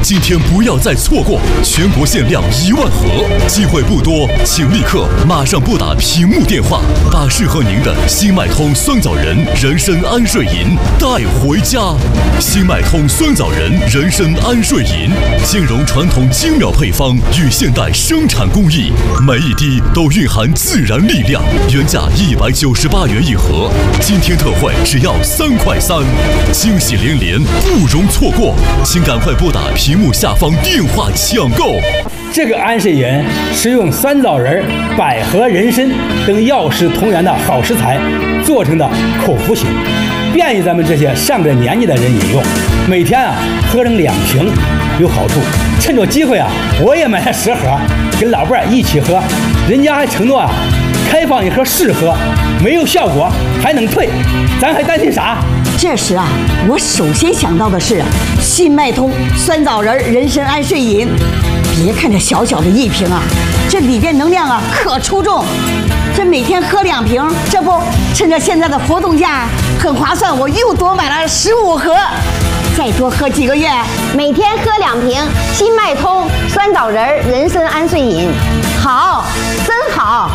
今天不要再错过，全国限量1万盒，机会不多，请立刻马上拨打屏幕电话，把适合您的新脉通酸枣仁人参安睡饮带回家。新脉通酸枣仁人参安睡饮兼容传统精妙配方与现代生产工艺，每一滴都蕴含自然力量，原价198元一盒，今天特惠只要3块3，惊喜连连，不容错过，请赶快拨打屏幕下方电话抢购。 这个安睡饮是用酸枣仁、百合、人参等药食同源的好食材做成的口服型，便于咱们这些上了年纪的人饮用。每天喝上2瓶有好处。趁着机会我也买了10盒，跟老伴一起喝，人家还承诺开放1盒试喝，没有效果还能退，咱还担心啥？ 这时我首先想到的是新脉通酸枣仁人参安睡饮。别看这小小的1瓶这里边能量可出众。这每天喝2瓶，这不趁着现在的活动价很划算，我又多买了15盒。再多喝几个月， 每天喝2瓶新脉通酸枣仁人参安睡饮，好，真好！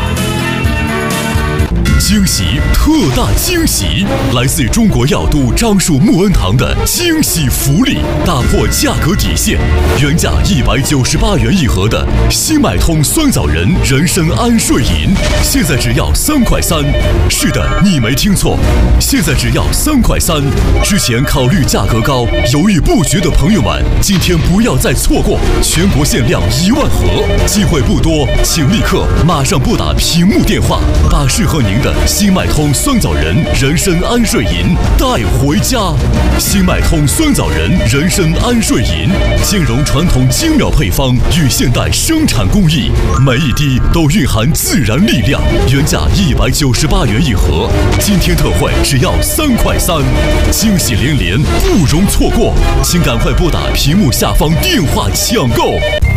惊喜，特大惊喜！来自中国药都樟树木恩堂的惊喜福利，打破价格底线，原价198元一盒的新脉通酸枣仁人参安睡饮，现在只要3块3。是的，你没听错，现在只要3块3。之前考虑价格高，犹豫不决的朋友们，今天不要再错过，全国限量1万盒，机会不多，请立刻马上拨打屏幕电话，把适合您的新脉通酸枣仁人参安睡饮带回家。新脉通酸枣仁人参安睡饮兼容传统精妙配方与现代生产工艺，每一滴都蕴含自然力量，原价198元一盒，今天特惠只要3块3，惊喜连连，不容错过，请赶快拨打屏幕下方电话抢购。